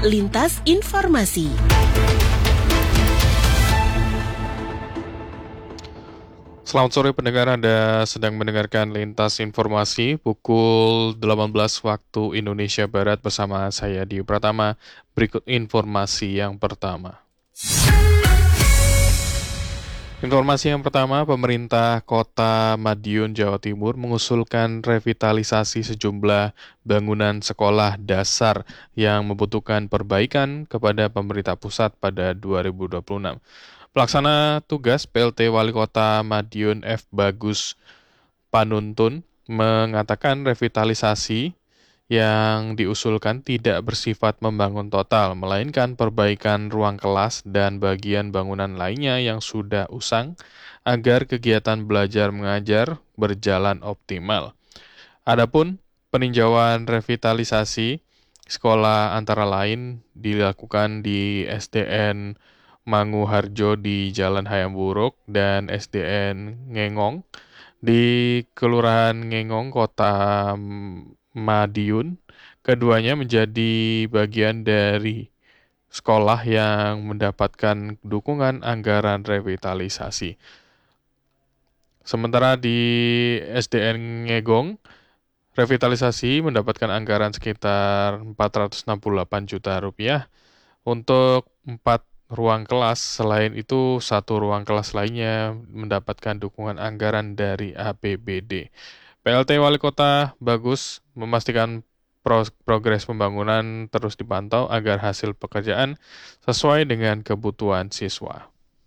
Lintas Informasi. Selamat sore pendengar, Anda sedang mendengarkan Lintas Informasi pukul 18 waktu Indonesia Barat bersama saya Dio Pratama. Berikut informasi yang pertama. Informasi yang pertama, pemerintah Kota Madiun, Jawa Timur mengusulkan revitalisasi sejumlah bangunan sekolah dasar yang membutuhkan perbaikan kepada pemerintah pusat pada 2026. Pelaksana tugas PLT Wali Kota Madiun F. Bagus Panuntun mengatakan revitalisasi yang diusulkan tidak bersifat membangun total, melainkan perbaikan ruang kelas dan bagian bangunan lainnya yang sudah usang agar kegiatan belajar mengajar berjalan optimal. Adapun peninjauan revitalisasi sekolah antara lain dilakukan di SDN Manguharjo di Jalan Hayam Wuruk dan SDN Ngengong di Kelurahan Ngengong, Kota Madiun. Keduanya menjadi bagian dari sekolah yang mendapatkan dukungan anggaran revitalisasi. Sementara di SDN Ngegong, revitalisasi mendapatkan anggaran sekitar 468 juta rupiah untuk 4 ruang kelas. Selain itu, 1 ruang kelas lainnya mendapatkan dukungan anggaran dari APBD. PLT Wali Kota Bagus memastikan progres pembangunan terus dipantau agar hasil pekerjaan sesuai dengan kebutuhan siswa.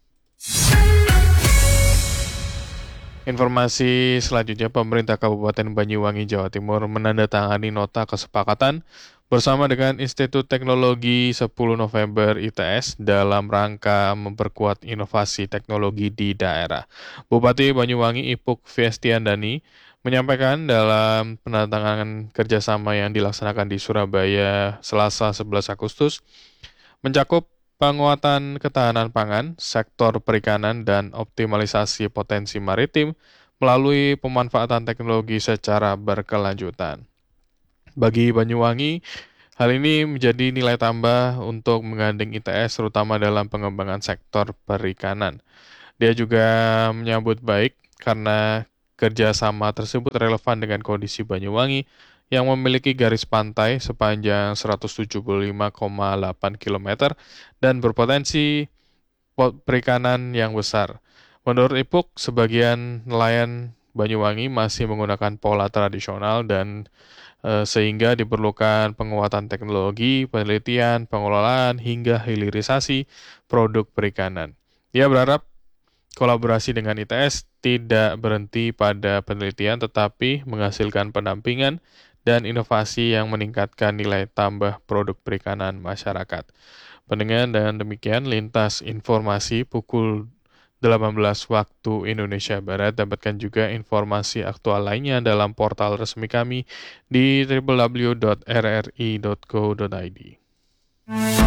Informasi selanjutnya, pemerintah Kabupaten Banyuwangi, Jawa Timur menandatangani nota kesepakatan bersama dengan Institut Teknologi 10 November ITS dalam rangka memperkuat inovasi teknologi di daerah. Bupati Banyuwangi Ipuk Fiestiandani menyampaikan dalam penandatanganan kerjasama yang dilaksanakan di Surabaya Selasa 11 Agustus mencakup penguatan ketahanan pangan, sektor perikanan, dan optimalisasi potensi maritim melalui pemanfaatan teknologi secara berkelanjutan. Bagi Banyuwangi, hal ini menjadi nilai tambah untuk menggandeng ITS terutama dalam pengembangan sektor perikanan. Dia juga menyambut baik karena kerjasama tersebut relevan dengan kondisi Banyuwangi yang memiliki garis pantai sepanjang 175,8 km dan berpotensi perikanan yang besar. Menurut Ipuk, sebagian nelayan Banyuwangi masih menggunakan pola tradisional dan sehingga diperlukan penguatan teknologi, penelitian, pengelolaan, hingga hilirisasi produk perikanan. Dia berharap kolaborasi dengan ITS tidak berhenti pada penelitian tetapi menghasilkan pendampingan dan inovasi yang meningkatkan nilai tambah produk perikanan masyarakat. Pendengar, dan demikian Lintas Informasi pukul 18 waktu Indonesia Barat. Dapatkan juga informasi aktual lainnya dalam portal resmi kami di www.rri.co.id.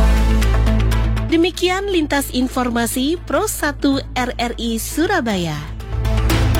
Demikian Lintas Informasi Pro 1 RRI Surabaya.